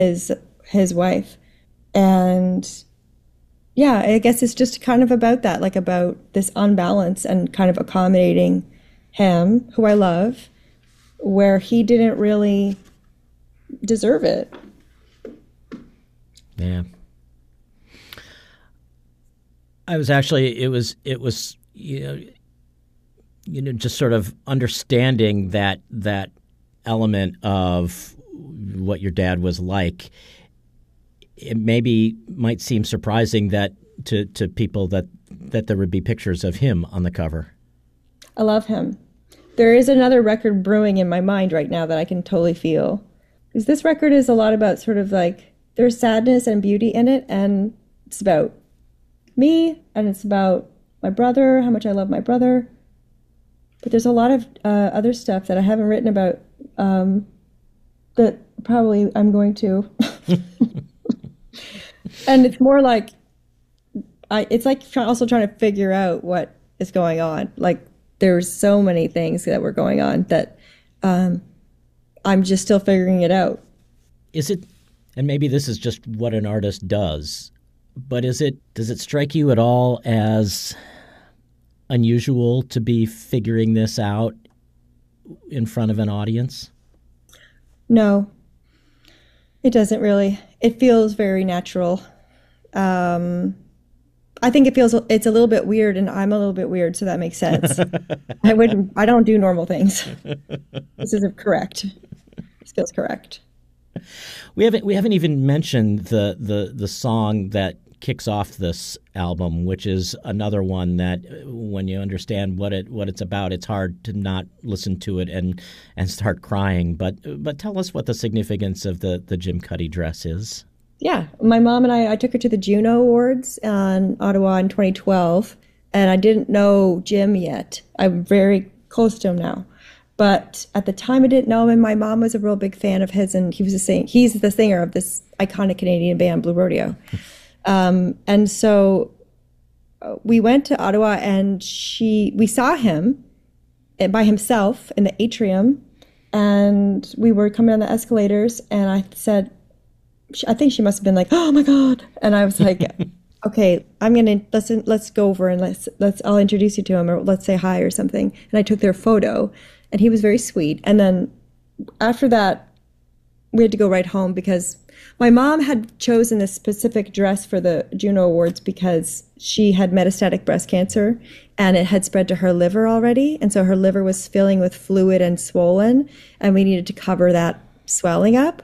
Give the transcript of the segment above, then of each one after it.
his wife. And yeah, I guess it's just kind of about that, like about this unbalance and kind of accommodating him, who I love, where he didn't really deserve it. Yeah. I was actually, it was, just sort of understanding that element of what your dad was like. It maybe might seem surprising that to people that there would be pictures of him on the cover. I love him. There is another record brewing in my mind right now that I can totally feel. Because this record is a lot about sort of like, there's sadness and beauty in it, and it's about me, and it's about my brother, how much I love my brother. But there's a lot of other stuff that I haven't written about that probably I'm going to. And it's more like, it's like also trying to figure out what is going on. Like, there's so many things that were going on that I'm just still figuring it out. Is it, and maybe this is just what an artist does, but does it strike you at all as unusual to be figuring this out in front of an audience? No, it doesn't really. It feels very natural. I think it's a little bit weird, and I'm a little bit weird, so that makes sense. I don't do normal things. This isn't correct. This feels correct. We haven't even mentioned the song that kicks off this album, which is another one that, when you understand what it's about, it's hard to not listen to it and start crying. But tell us what the significance of the Jim Cuddy dress is. Yeah, my mom and I took her to the Juno Awards in Ottawa in 2012, and I didn't know Jim yet. I'm very close to him now. But at the time I didn't know him, and my mom was a real big fan of his, and he's the singer of this iconic Canadian band, Blue Rodeo. And so we went to Ottawa, and we saw him by himself in the atrium, and we were coming down the escalators, and I said, I think she must have been like, "Oh my God." And I was like, "Okay, let's go over and I'll introduce you to him, or let's say hi or something." And I took their photo, and he was very sweet. And then after that, we had to go right home because my mom had chosen this specific dress for the Juno Awards because she had metastatic breast cancer, and it had spread to her liver already. And so her liver was filling with fluid and swollen, and we needed to cover that swelling up.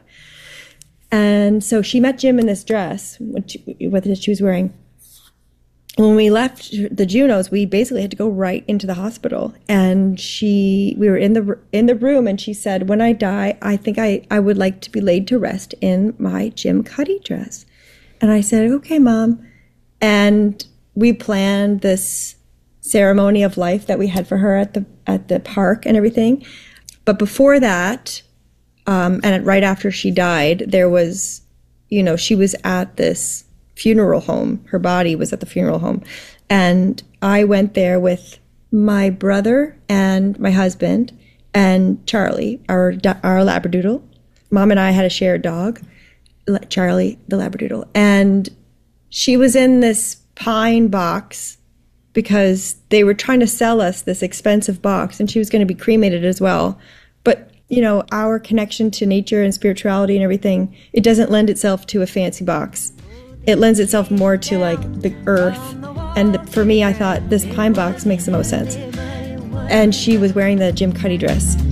And so she met Jim in this dress, what she was wearing. When we left the Junos, we basically had to go right into the hospital. And we were in the room, and she said, "When I die, I think I would like to be laid to rest in my Jim Cuddy dress." And I said, "Okay, Mom." And we planned this ceremony of life that we had for her at the park and everything. But before that, and right after she died, there was, she was at this funeral home. Her body was at the funeral home. And I went there with my brother and my husband and Charlie, our Labradoodle. Mom and I had a shared dog, Charlie, the Labradoodle. And she was in this pine box because they were trying to sell us this expensive box, and she was going to be cremated as well. But our connection to nature and spirituality and everything, it doesn't lend itself to a fancy box. It lends itself more to like the earth. And for me, I thought this pine box makes the most sense. And she was wearing the Jim Cuddy dress.